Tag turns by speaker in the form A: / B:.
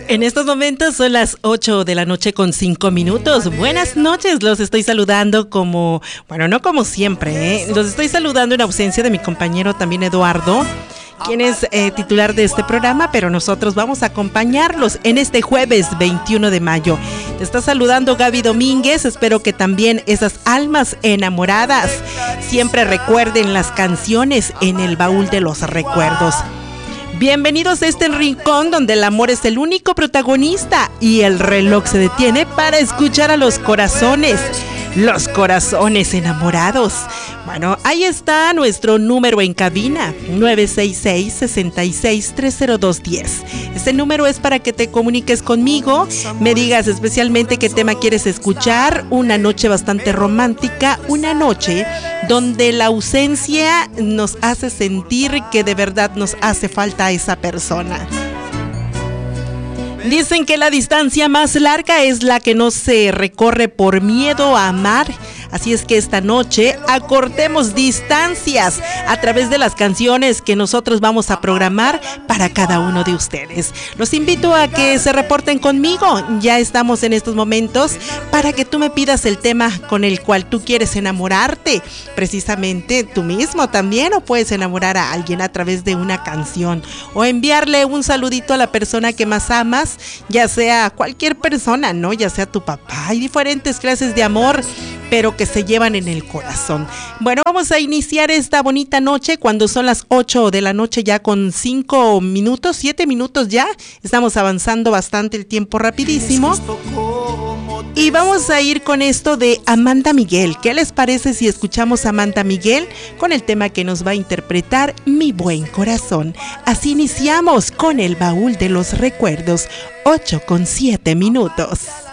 A: En estos momentos son las 8 de la noche con 5 minutos. Buenas noches, los estoy saludando como, bueno, no como siempre, ¿eh? Los estoy saludando en ausencia de mi compañero también Eduardo, quien es titular de este programa, pero nosotros vamos a acompañarlos en este jueves 21 de mayo. Te está saludando Gaby Domínguez, espero que también esas almas enamoradas siempre recuerden las canciones en el baúl de los recuerdos. Bienvenidos a este rincón donde el amor es el único protagonista y el reloj se detiene para escuchar a los corazones enamorados. Bueno, ahí está nuestro número en cabina, 966-66-30210. Este número es para que te comuniques conmigo, me digas especialmente qué tema quieres escuchar, una noche bastante romántica, una noche donde la ausencia nos hace sentir que de verdad nos hace falta esa persona. Dicen que la distancia más larga es la que no se recorre por miedo a amar. Así es que esta noche acortemos distancias a través de las canciones que nosotros vamos a programar para cada uno de ustedes. Los invito a que se reporten conmigo. Ya estamos en estos momentos para que tú me pidas el tema con el cual tú quieres enamorarte. Precisamente tú mismo también, o puedes enamorar a alguien a través de una canción o enviarle un saludito a la persona que más amas. Ya sea cualquier persona, ¿no? Ya sea tu papá. Hay diferentes clases de amor, pero que se llevan en el corazón. Bueno, vamos a iniciar esta bonita noche cuando son las 8 de la noche ya con 5 minutos, 7 minutos ya. Estamos avanzando bastante el tiempo rapidísimo. Y vamos a ir con esto de Amanda Miguel. ¿Qué les parece si escuchamos a Amanda Miguel con el tema que nos va a interpretar Mi Buen Corazón? Así iniciamos con el baúl de los recuerdos, 8 con 7 minutos.